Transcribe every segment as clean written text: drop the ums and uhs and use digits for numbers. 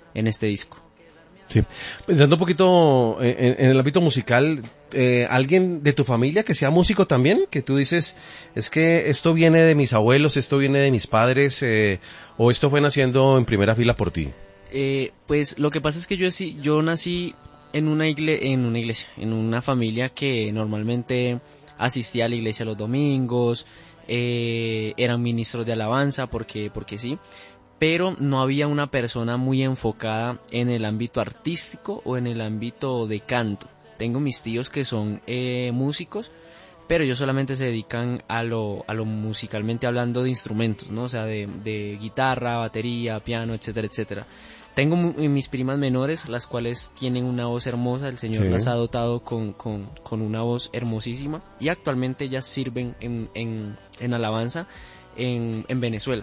en este disco. Sí. Pensando un poquito en el ámbito musical, ¿alguien de tu familia que sea músico también? Que tú dices, es que esto viene de mis abuelos, esto viene de mis padres, o esto fue naciendo en primera fila por ti. Pues lo que pasa es que yo nací en una iglesia, en una familia que normalmente asistía a la iglesia los domingos, eran ministros de alabanza porque sí, pero no había una persona muy enfocada en el ámbito artístico o en el ámbito de canto. Tengo mis tíos que son músicos, pero ellos solamente se dedican a lo musicalmente hablando de instrumentos, ¿no? O sea, de guitarra, batería, piano, etcétera, etcétera. Tengo mis primas menores, las cuales tienen una voz hermosa, el Señor Sí. las ha dotado con una voz hermosísima, y actualmente ellas sirven en alabanza en Venezuela.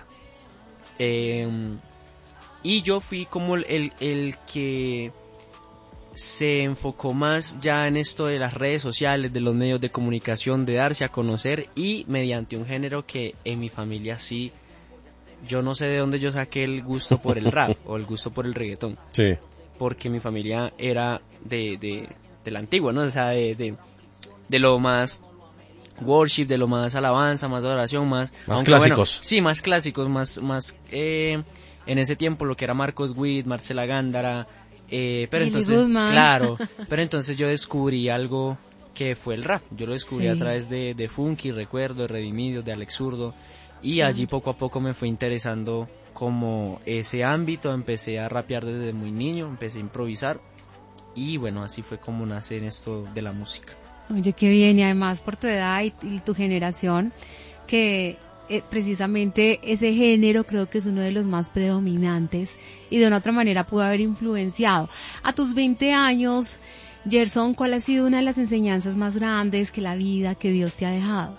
Y yo fui como el que se enfocó más ya en esto de las redes sociales, de los medios de comunicación, de darse a conocer, y mediante un género que en mi familia sí, yo no sé de dónde yo saqué el gusto por el rap o el gusto por el reggaetón, Sí. porque mi familia era de la antigua, ¿no? O sea, de lo más worship, de lo más alabanza, más adoración, más aunque, clásicos. Bueno, sí, más clásicos, más en ese tiempo lo que era Marcos Witt, Marcela Gándara, pero Billy entonces, Goodman. claro, pero entonces yo descubrí algo que fue el rap. Yo lo descubrí Sí. a través de Funky, Recuerdo, de Redimidos, de Alex Zurdo, y allí poco a poco me fue interesando como ese ámbito. Empecé a rapear desde muy niño, empecé a improvisar, y bueno, así fue como nace en esto de la música. Oye, qué bien, y además por tu edad y tu generación, que precisamente ese género creo que es uno de los más predominantes y de una otra manera pudo haber influenciado. A tus 20 años, Gerson, ¿cuál ha sido una de las enseñanzas más grandes que la vida, que Dios te ha dejado?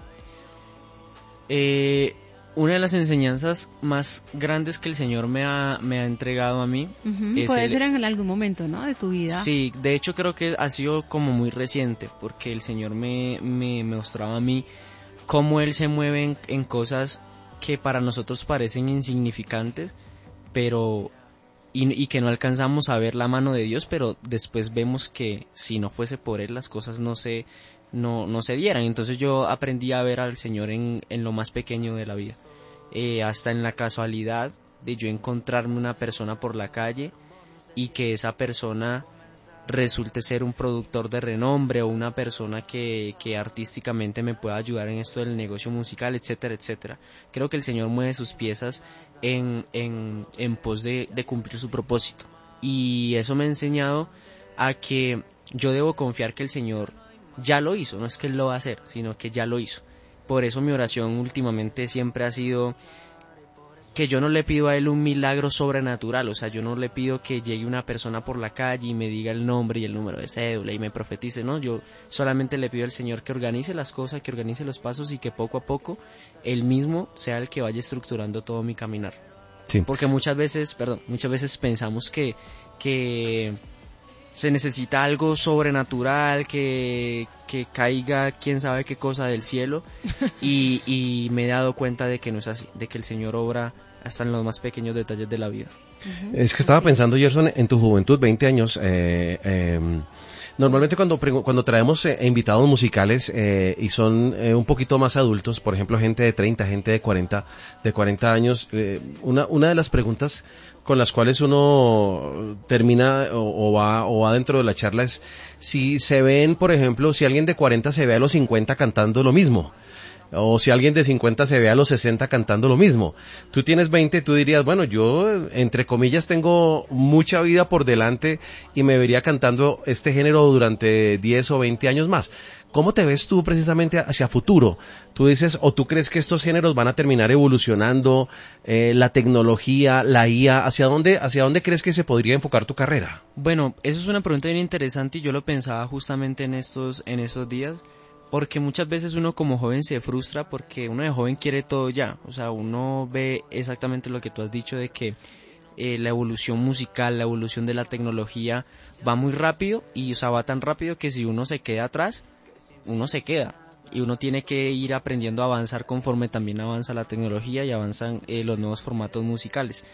Una de las enseñanzas más grandes que el Señor me ha entregado a mí Puede ser en algún momento, ¿no?, de tu vida. Sí, de hecho creo que ha sido como muy reciente, porque el Señor me mostraba a mí cómo Él se mueve en cosas que para nosotros parecen insignificantes, pero y que no alcanzamos a ver la mano de Dios, pero después vemos que si no fuese por Él las cosas no se dieran. Entonces yo aprendí a ver al Señor en lo más pequeño de la vida, hasta en la casualidad de yo encontrarme una persona por la calle y que esa persona resulte ser un productor de renombre o una persona que artísticamente me pueda ayudar en esto del negocio musical, etcétera, etcétera. Creo que el Señor mueve sus piezas en pos de cumplir su propósito, y eso me ha enseñado a que yo debo confiar que el Señor ya lo hizo, no es que Él lo va a hacer, sino que ya lo hizo. Por eso mi oración últimamente siempre ha sido que yo no le pido a Él un milagro sobrenatural, o sea, yo no le pido que llegue una persona por la calle y me diga el nombre y el número de cédula y me profetice, no, yo solamente le pido al Señor que organice las cosas, que organice los pasos, y que poco a poco Él mismo sea el que vaya estructurando todo mi caminar. Sí. Porque muchas veces pensamos que se necesita algo sobrenatural, que caiga quién sabe qué cosa del cielo, y me he dado cuenta de que no es así, de que el Señor obra hasta en los más pequeños detalles de la vida. Es que estaba pensando, Gerson, en tu juventud, 20 años, normalmente cuando traemos invitados musicales y son un poquito más adultos, por ejemplo, gente de 30, gente de 40 años, una de las preguntas con las cuales uno termina o va dentro de la charla es si se ven, por ejemplo, si alguien de 40 se ve a los 50 cantando lo mismo, o si alguien de 50 se ve a los 60 cantando lo mismo. Tú tienes 20, tú dirías, bueno, yo entre comillas tengo mucha vida por delante y me vería cantando este género durante 10 o 20 años más. ¿Cómo te ves tú precisamente hacia futuro? Tú dices, o tú crees que estos géneros van a terminar evolucionando, la tecnología, la IA, ¿hacia dónde crees que se podría enfocar tu carrera? Bueno, eso es una pregunta bien interesante, y yo lo pensaba justamente en estos días, porque muchas veces uno como joven se frustra porque uno de joven quiere todo ya, o sea, uno ve exactamente lo que tú has dicho de que la evolución musical, la evolución de la tecnología va muy rápido, y o sea, va tan rápido que si uno se queda atrás, uno se queda, y uno tiene que ir aprendiendo a avanzar conforme también avanza la tecnología y avanzan los nuevos formatos musicales.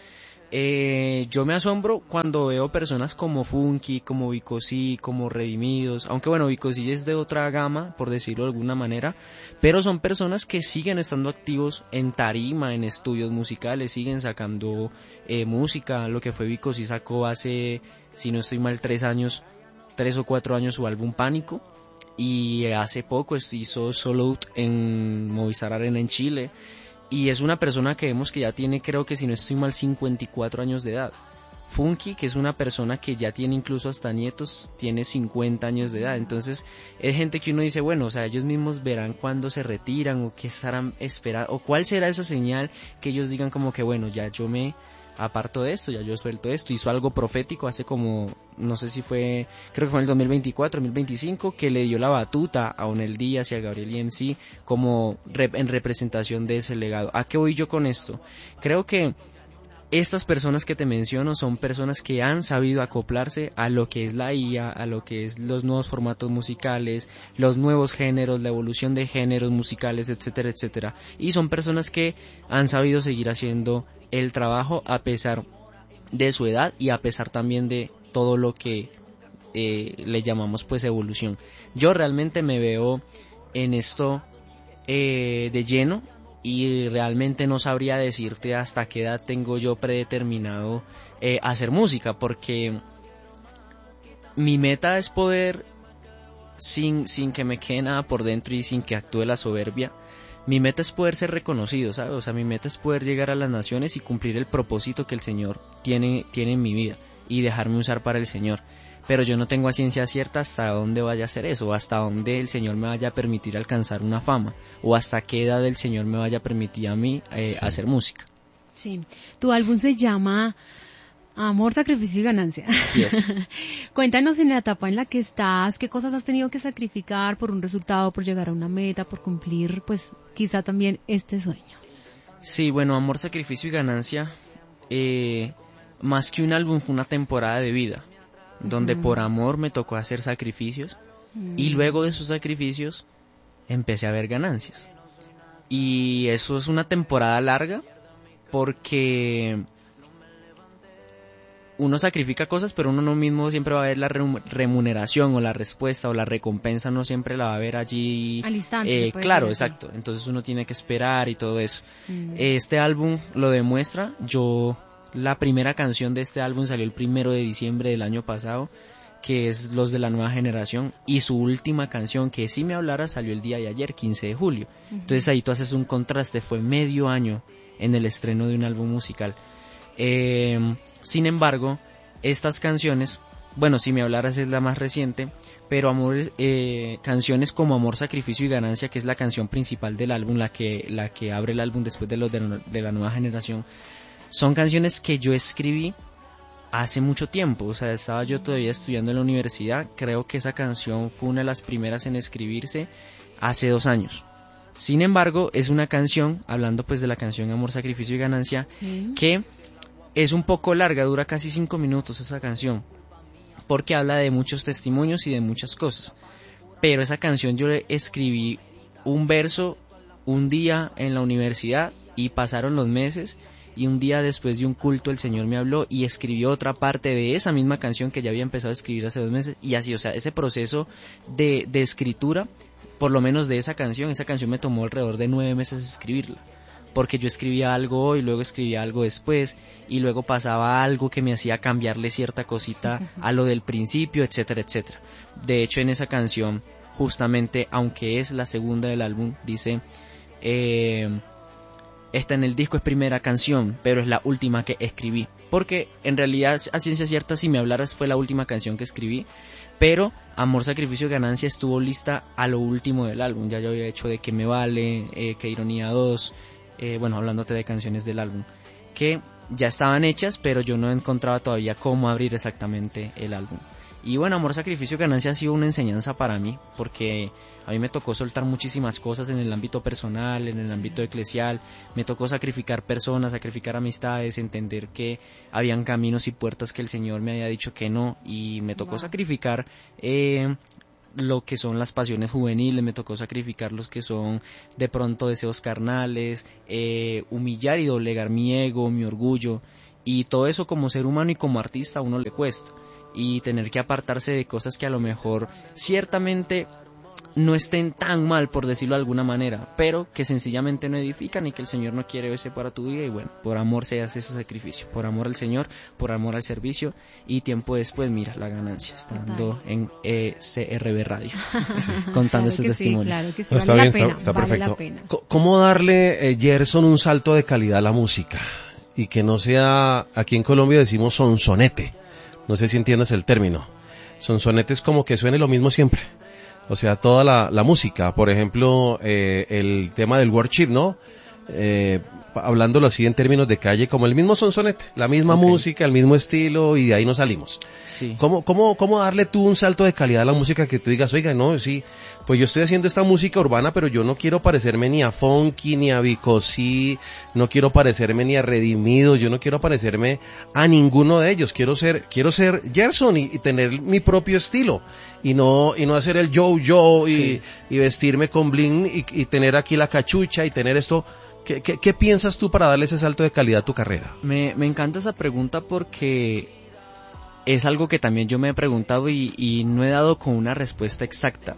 Yo me asombro cuando veo personas como Funky, como Vico C, como Redimidos, aunque bueno, Vico C es de otra gama, por decirlo de alguna manera, pero son personas que siguen estando activos en tarima, en estudios musicales, siguen sacando música. Lo que fue Vico C sacó hace, si no estoy mal, 3 o 4 años su álbum Pánico, y hace poco hizo Solo Out en Movistar Arena en Chile. Y es una persona que vemos que ya tiene, creo que si no estoy mal, 54 años de edad. Funky, que es una persona que ya tiene incluso hasta nietos, tiene 50 años de edad. Entonces es gente que uno dice, bueno, o sea, ellos mismos verán cuándo se retiran o qué estarán esperando, o cuál será esa señal que ellos digan como que, bueno, ya yo me aparto de esto, ya yo suelto esto. Hizo algo profético hace como, no sé si fue, creo que fue en el 2024, 2025, que le dio la batuta a Onel Díaz y a Gabriel EMC como en representación de ese legado. ¿A qué voy yo con esto? Creo que estas personas que te menciono son personas que han sabido acoplarse a lo que es la IA, a lo que es los nuevos formatos musicales, los nuevos géneros, la evolución de géneros musicales, etcétera, etcétera. Y son personas que han sabido seguir haciendo el trabajo a pesar de su edad y a pesar también de todo lo que le llamamos pues evolución. Yo realmente me veo en esto de lleno, y realmente no sabría decirte hasta qué edad tengo yo predeterminado hacer música, porque mi meta es poder, sin que me quede nada por dentro y sin que actúe la soberbia, mi meta es poder ser reconocido, ¿sabes? O sea, mi meta es poder llegar a las naciones y cumplir el propósito que el Señor tiene en mi vida y dejarme usar para el Señor. Pero yo no tengo a ciencia cierta hasta dónde vaya a ser eso, o hasta dónde el Señor me vaya a permitir alcanzar una fama, o hasta qué edad el Señor me vaya a permitir a mí hacer música. Sí, tu álbum se llama Amor, Sacrificio y Ganancia. Así es. Cuéntanos en la etapa en la que estás, qué cosas has tenido que sacrificar por un resultado, por llegar a una meta, por cumplir, pues, quizá también este sueño. Sí, bueno, Amor, Sacrificio y Ganancia, más que un álbum, fue una temporada de vida, donde por amor me tocó hacer sacrificios, y luego de esos sacrificios empecé a ver ganancias. Y eso es una temporada larga, porque uno sacrifica cosas, pero uno no mismo siempre va a ver la remuneración o la respuesta o la recompensa, no siempre la va a ver allí al instante. Claro, exacto. Entonces uno tiene que esperar y todo eso. Este álbum lo demuestra. La primera canción de este álbum salió el 1 de diciembre del año pasado, que es Los de la Nueva Generación, y su última canción, que Si Me Hablara, salió el día de ayer, 15 de julio. Entonces ahí tú haces un contraste, fue medio año en el estreno de un álbum musical. Sin embargo, estas canciones, bueno, Si Me Hablaras es la más reciente, pero canciones como Amor, Sacrificio y Ganancia, que es la canción principal del álbum, la que abre el álbum después de Los de la Nueva Generación, son canciones que yo escribí hace mucho tiempo. O sea, estaba yo todavía estudiando en la universidad. Creo que esa canción fue una de las primeras en escribirse hace 2 años. Sin embargo, es una canción, hablando pues de la canción Amor, Sacrificio y Ganancia, ¿sí?, que es un poco larga, dura casi 5 minutos esa canción, porque habla de muchos testimonios y de muchas cosas. Pero esa canción yo le escribí un verso un día en la universidad, y pasaron los meses, y un día después de un culto el Señor me habló y escribió otra parte de esa misma canción que ya había empezado a escribir hace 2 meses, y así, o sea, ese proceso de escritura, por lo menos de esa canción me tomó alrededor de 9 meses escribirla, porque yo escribía algo hoy, luego escribía algo después, y luego pasaba algo que me hacía cambiarle cierta cosita a lo del principio, etcétera, etcétera. De hecho, en esa canción, justamente, aunque es la segunda del álbum, dice... Esta en el disco es primera canción, pero es la última que escribí. Porque en realidad, a ciencia cierta, Si Me Hablaras fue la última canción que escribí, pero Amor, Sacrificio y Ganancia estuvo lista a lo último del álbum. Ya yo había hecho de Que Me Vale, Que Ironía 2, bueno, hablándote de canciones del álbum, que ya estaban hechas, pero yo no encontraba todavía cómo abrir exactamente el álbum. Y bueno, Amor, Sacrificio y Ganancia ha sido una enseñanza para mí, porque a mí me tocó soltar muchísimas cosas en el ámbito personal, en el ámbito eclesial. Me tocó sacrificar personas, sacrificar amistades, entender que habían caminos y puertas que el Señor me había dicho que no, y me tocó sacrificar lo que son las pasiones juveniles, me tocó sacrificar los que son de pronto deseos carnales, humillar y doblegar mi ego, mi orgullo. Y todo eso como ser humano y como artista a uno le cuesta. Y tener que apartarse de cosas que a lo mejor ciertamente no estén tan mal, por decirlo de alguna manera, pero que sencillamente no edifican y que el Señor no quiere ese para tu vida. Y bueno, por amor se hace ese sacrificio, por amor al Señor, por amor al servicio, y tiempo después, mira, la ganancia, estando en CRB Radio, contando ese testimonio. Sí, claro que sí, Está bien, está perfecto. ¿Cómo darle, Gerson, un salto de calidad a la música? Y que no sea, aquí en Colombia decimos sonsonete, no sé si entiendes el término. Sonsonete es como que suene lo mismo siempre. O sea, toda la música, por ejemplo, el tema del worship, ¿no? Hablándolo así en términos de calle, como el mismo sonsonete, la misma música, el mismo estilo, y de ahí nos salimos. Sí. ¿Cómo darle tú un salto de calidad a la música que tú digas, oiga, no, sí, pues yo estoy haciendo esta música urbana, pero yo no quiero parecerme ni a Funky, ni a Vicosí, no quiero parecerme ni a Redimido, yo no quiero parecerme a ninguno de ellos, quiero ser Gerson y tener mi propio estilo, y no hacer el yo y vestirme con bling y tener aquí la cachucha y tener esto. ¿Qué piensas tú para darle ese salto de calidad a tu carrera? Me encanta esa pregunta porque es algo que también yo me he preguntado y no he dado con una respuesta exacta.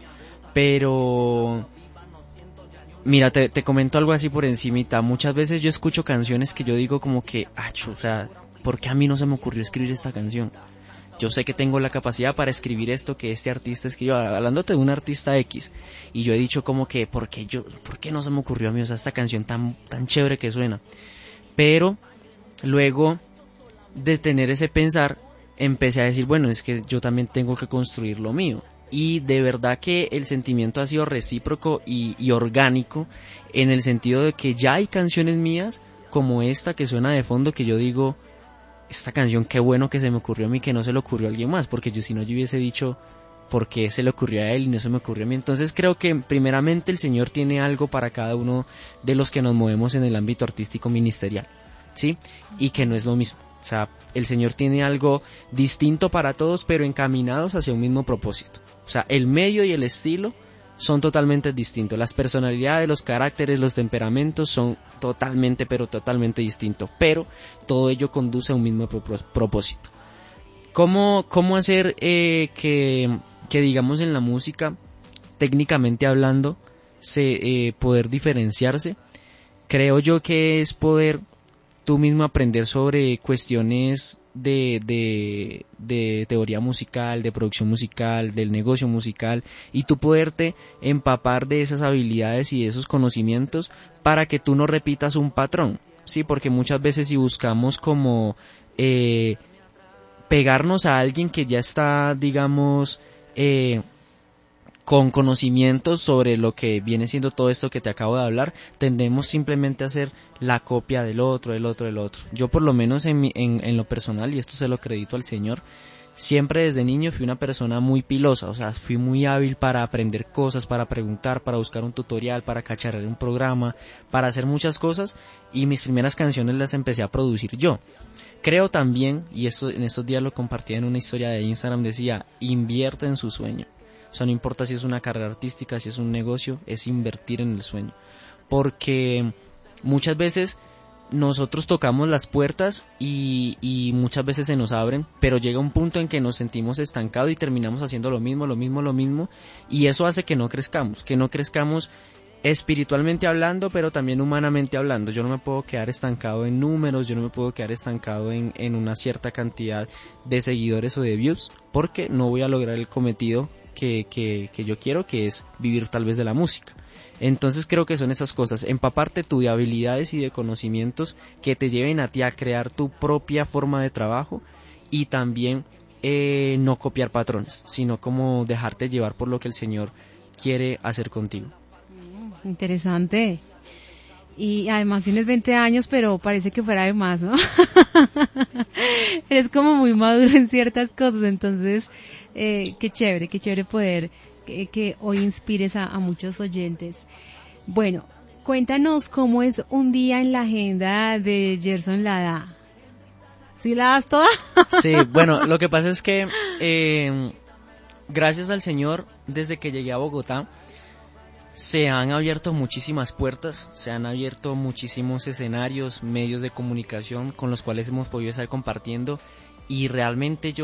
Pero mira, te comento algo así por encimita. Muchas veces yo escucho canciones que yo digo como que, o sea, ¿por qué a mé no se me ocurrió escribir esta canción? Yo sé que tengo la capacidad para escribir esto que este artista escribió, hablándote de un artista X, y yo he dicho como que, ¿por qué no se me ocurrió a mí? O sea, esta canción tan chévere que suena. Pero luego de tener ese pensar, empecé a decir, bueno, es que yo también tengo que construir lo mío. Y de verdad que el sentimiento ha sido recíproco y orgánico, en el sentido de que ya hay canciones mías como esta que suena de fondo, que yo digo, esta canción qué bueno que se me ocurrió a mí, que no se le ocurrió a alguien más, porque si no yo hubiese dicho por qué se le ocurrió a él y no se me ocurrió a mí. Entonces creo que primeramente el Señor tiene algo para cada uno de los que nos movemos en el ámbito artístico ministerial, ¿sí? Y que no es lo mismo. O sea, el Señor tiene algo distinto para todos, pero encaminados hacia un mismo propósito. O sea, el medio y el estilo son totalmente distintos. Las personalidades, los caracteres, los temperamentos son totalmente, pero totalmente distintos. Pero todo ello conduce a un mismo propósito. ¿Cómo hacer que digamos en la música, técnicamente hablando, poder diferenciarse? Creo yo que es poder tú mismo aprender sobre cuestiones de teoría musical, de producción musical, del negocio musical, y tú poderte empapar de esas habilidades y de esos conocimientos para que tú no repitas un patrón, ¿sí? Porque muchas veces si buscamos como pegarnos a alguien que ya está, digamos, con conocimientos sobre lo que viene siendo todo esto que te acabo de hablar, tendemos simplemente a hacer la copia del otro. Yo por lo menos en lo personal, y esto se lo acredito al Señor, siempre desde niño fui una persona muy pilosa, o sea, fui muy hábil para aprender cosas, para preguntar, para buscar un tutorial, para cacharrar un programa, para hacer muchas cosas, y mis primeras canciones las empecé a producir yo. Creo también, y esto en estos días lo compartí en una historia de Instagram, decía, invierte en su sueño. O sea, no importa si es una carrera artística, si es un negocio, es invertir en el sueño. Porque muchas veces nosotros tocamos las puertas y muchas veces se nos abren, pero llega un punto en que nos sentimos estancados y terminamos haciendo lo mismo, y eso hace que no crezcamos espiritualmente hablando, pero también humanamente hablando. Yo no me puedo quedar estancado en números, yo no me puedo quedar estancado en una cierta cantidad de seguidores o de views, porque no voy a lograr el cometido que yo quiero, que es vivir tal vez de la música. Entonces creo que son esas cosas, empaparte tú de habilidades y de conocimientos que te lleven a ti a crear tu propia forma de trabajo, y también no copiar patrones, sino como dejarte llevar por lo que el Señor quiere hacer contigo. Interesante. Y además tienes 20 años, pero parece que fuera de más, ¿no? Eres como muy maduro en ciertas cosas, entonces qué chévere poder que hoy inspires a muchos oyentes. Bueno, cuéntanos cómo es un día en la agenda de Gerson Lada. ¿Sí la das toda? Sí, bueno, lo que pasa es que gracias al Señor, desde que llegué a Bogotá, se han abierto muchísimas puertas, se han abierto muchísimos escenarios, medios de comunicación con los cuales hemos podido estar compartiendo, y realmente yo